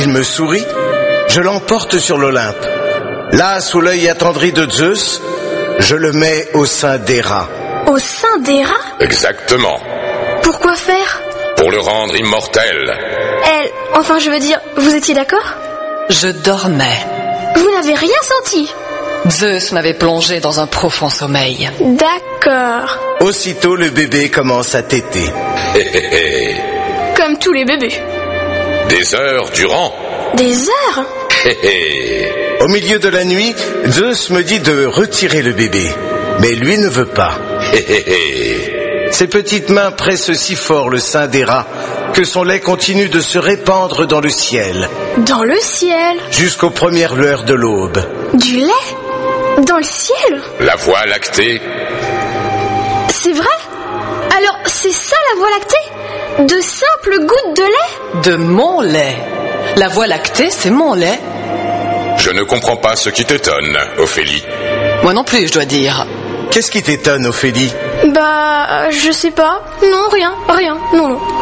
il me sourit, je l'emporte sur l'Olympe. Là, sous l'œil attendri de Zeus, je le mets au sein d'Héra. Au sein d'Héra ? Exactement. Pourquoi faire ? Pour le rendre immortel. Elle, enfin je veux dire, vous étiez d'accord ? Je dormais. Vous n'avez rien senti ? Zeus m'avait plongé dans un profond sommeil. D'accord. Aussitôt, le bébé commence à téter. Comme tous les bébés. Des heures durant. Des heures ? Au milieu de la nuit, Zeus me dit de retirer le bébé. Mais lui ne veut pas. Ses petites mains pressent si fort le sein d'Héra que son lait continue de se répandre dans le ciel. Dans le ciel ? Jusqu'aux premières lueurs de l'aube. Du lait ? Dans le ciel ? La Voie lactée. C'est vrai ? Alors c'est ça la Voie lactée ? De simples gouttes de lait ? De mon lait. La Voie lactée, c'est mon lait. Je ne comprends pas ce qui t'étonne, Ophélie. Moi non plus, je dois dire. Qu'est-ce qui t'étonne, Ophélie ? Bah, je sais pas. Non, rien, non.